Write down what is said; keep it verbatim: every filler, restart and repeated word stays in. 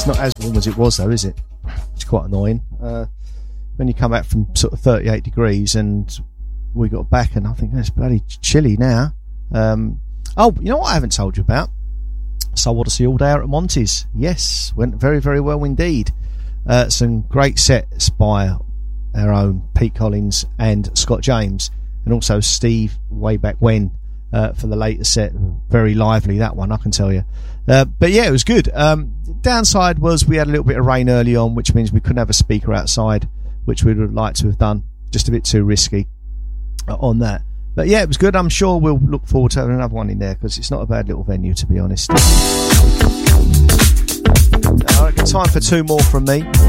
not as warm as it was, though, is it? It's quite annoying. Uh, when you come back from sort of thirty-eight degrees, and we got back, and I think it's bloody chilly now. Um, oh, you know what I haven't told you about? So I want to see all day out at Monty's. Yes, went very, very well indeed. Uh, some great sets by our own Pete Collins and Scott James, and also Steve way back when uh, for the later set. Very lively, that one, I can tell you. Uh, but yeah, it was good. Um, downside was we had a little bit of rain early on, which means we couldn't have a speaker outside, which we would have liked to have done. Just a bit too risky uh, on that. But yeah, it was good. I'm sure we'll look forward to having another one in there, because it's not a bad little venue, to be honest. I reckon time for two more from me.